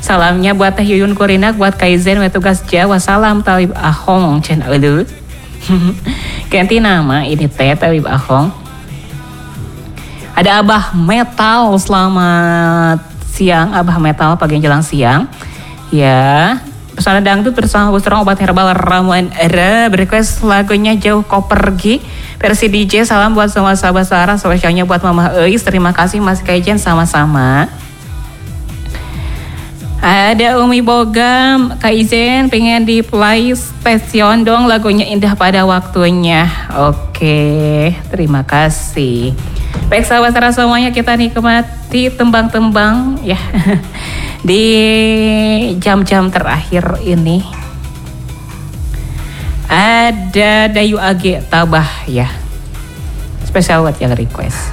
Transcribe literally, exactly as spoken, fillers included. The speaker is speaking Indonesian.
Salamnya buat Teh Yuyun Kurinak, buat Kaizen, we tugas Jawa. Salam Talib Ahong, cen euleuh. Ganti nama ini Teh Talib Ahong. Ada Abah Metal, selamat siang Abah Metal, pagi jelang siang. Ya, pesona dangdut bersama Busrong obat herbal ramuan era request lagunya Jauh Kau Pergi versi D J. Salam buat semua sahabat Sarah, spesialnya buat Mama Eis. Terima kasih Mas Kaijen, sama-sama. Ada Umi Bogam, Kaizen pengen di PlayStation dong lagunya Indah Pada Waktunya. Oke, terima kasih. Baik sahabat Sarah semuanya, kita nikmati tembang-tembang ya di jam-jam terakhir ini. Ada Dayu Age Tabah ya, spesial buat yang request.